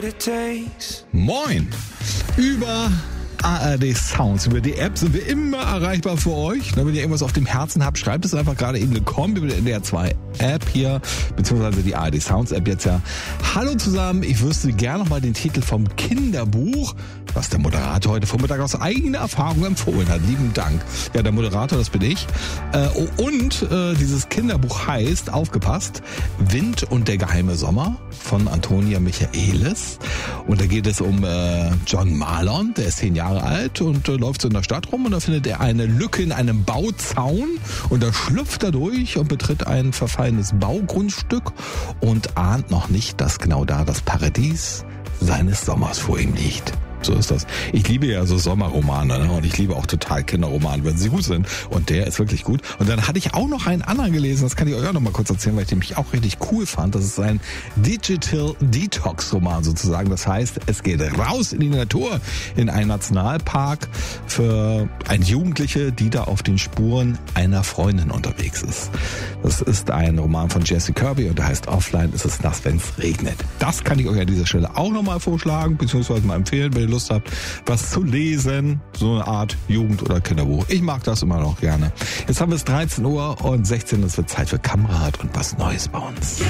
Moin! Über ARD Sounds, über die App sind wir immer erreichbar für euch. Wenn ihr irgendwas auf dem Herzen habt, schreibt es einfach gerade eben gekommen über die NDR 2 App hier, beziehungsweise die ARD Sounds App jetzt ja. Hallo zusammen, ich wüsste gerne noch mal den Titel vom Kinderbuch, was der Moderator heute Vormittag aus eigener Erfahrung empfohlen hat. Lieben Dank. Ja, der Moderator, das bin ich. Und dieses Kinderbuch heißt, aufgepasst, Wind und der geheime Sommer von Antonia Michaelis. Und da geht es um John Marlon, der ist 10 Jahre alt und läuft so in der Stadt rum und da findet er eine Lücke in einem Bauzaun und da schlüpft er durch und betritt ein verfallenes Baugrundstück und ahnt noch nicht, dass genau da das Paradies seines Sommers vor ihm liegt. So ist das. Ich liebe ja so Sommerromane, ne? Und ich liebe auch total Kinderromane, wenn sie gut sind. Und der ist wirklich gut. Und dann hatte ich auch noch einen anderen gelesen, das kann ich euch auch noch mal kurz erzählen, weil ich den mich auch richtig cool fand. Das ist ein Digital Detox Roman sozusagen. Das heißt, es geht raus in die Natur, in einen Nationalpark für eine Jugendliche, die da auf den Spuren einer Freundin unterwegs ist. Das ist ein Roman von Jesse Kirby und der heißt Offline ist es nass, wenn es regnet. Das kann ich euch an dieser Stelle auch noch mal vorschlagen, beziehungsweise mal empfehlen, wenn ihr Lust habt, was zu lesen, so eine Art Jugend- oder Kinderbuch. Ich mag das immer noch gerne. Jetzt haben wir es 13 Uhr und 16 Uhr, es wird Zeit für Kamerad und was Neues bei uns.